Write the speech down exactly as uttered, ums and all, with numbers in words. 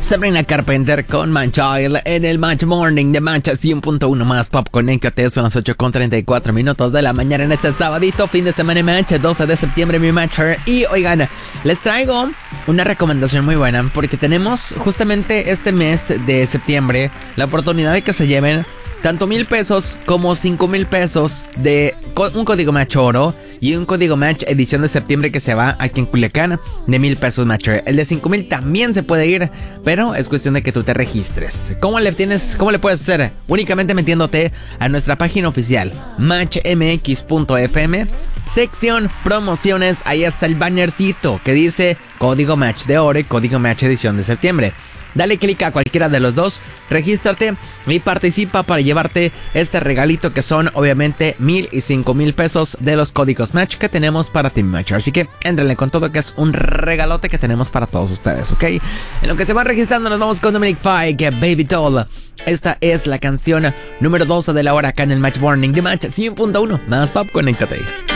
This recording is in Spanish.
Sabrina Carpenter con Man Child en el Match Morning de Match cien punto uno más Pop. Conéctate, son las ocho con treinta y cuatro minutos de la mañana en este sabadito, fin de semana Match, doce de septiembre, mi Matcher. Y oigan, les traigo una recomendación muy buena porque tenemos justamente este mes de septiembre la oportunidad de que se lleven tanto mil pesos como cinco mil pesos de un código Match Oro y un código Match edición de septiembre que se va aquí en Culiacán de mil pesos Matcher. El de cinco mil también se puede ir, pero es cuestión de que tú te registres. ¿Cómo le tienes, cómo le puedes hacer? Únicamente metiéndote a nuestra página oficial match m x punto f m, sección promociones. Ahí está el bannercito que dice código Match de Oro y código Match edición de septiembre. Dale clic a cualquiera de los dos, regístrate y participa para llevarte este regalito que son obviamente mil y cinco mil pesos de los códigos Match que tenemos para Team Match. Así que éntrenle con todo, que es un regalote que tenemos para todos ustedes, ¿ok? En lo que se van registrando nos vamos con Dominic Fike, Baby Doll. Esta es la canción número doce de la hora acá en el Match Morning de Match cien punto uno más Pop. Conéctate.